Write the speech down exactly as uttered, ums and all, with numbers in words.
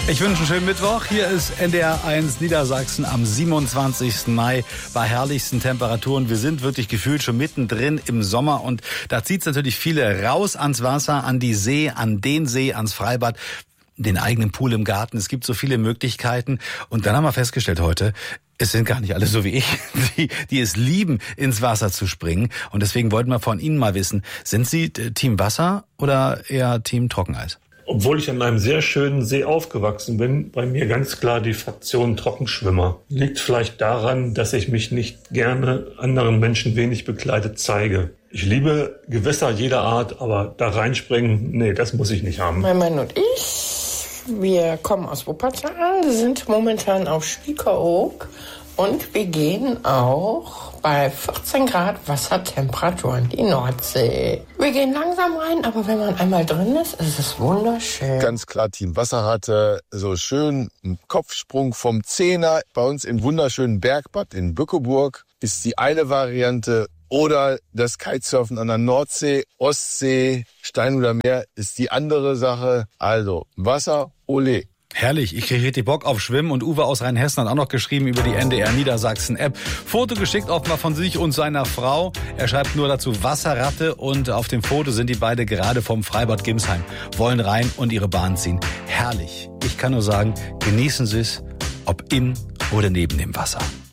Ich wünsche einen schönen Mittwoch. Hier ist N D R eins Niedersachsen am siebenundzwanzigsten Mai bei herrlichsten Temperaturen. Wir sind wirklich gefühlt schon mittendrin im Sommer und da zieht es natürlich viele raus ans Wasser, an die See, an den See, ans Freibad, den eigenen Pool im Garten. Es gibt so viele Möglichkeiten und dann haben wir festgestellt heute, es sind gar nicht alle so wie ich, die, die es lieben, ins Wasser zu springen. Und deswegen wollten wir von Ihnen mal wissen, sind Sie Team Wasser oder eher Team Trockeneis? Obwohl ich an einem sehr schönen See aufgewachsen bin, bei mir ganz klar die Fraktion Trockenschwimmer. Liegt vielleicht daran, dass ich mich nicht gerne anderen Menschen wenig bekleidet zeige. Ich liebe Gewässer jeder Art, aber da reinspringen, nee, das muss ich nicht haben. Mein Mann und ich, wir kommen aus Wuppertal, sind momentan auf Spiekeroog und wir gehen auch bei vierzehn Grad Wassertemperatur in die Nordsee. Wir gehen langsam rein, aber wenn man einmal drin ist, ist es wunderschön. Ganz klar Team Wasser hatte so schön einen Kopfsprung vom Zehner. Bei uns im wunderschönen Bergbad in Bückeburg ist die eine Variante. Oder das Kitesurfen an der Nordsee, Ostsee, Steinhuder Meer ist die andere Sache. Also Wasser, ole. Herrlich, ich kriege richtig Bock auf Schwimmen und Uwe aus Rheinhessen hat auch noch geschrieben über die N D R Niedersachsen App. Foto geschickt offenbar von sich und seiner Frau. Er schreibt nur dazu Wasserratte und auf dem Foto sind die beide gerade vom Freibad Gimsheim. Wollen rein und ihre Bahn ziehen. Herrlich. Ich kann nur sagen, genießen Sie es, ob in oder neben dem Wasser.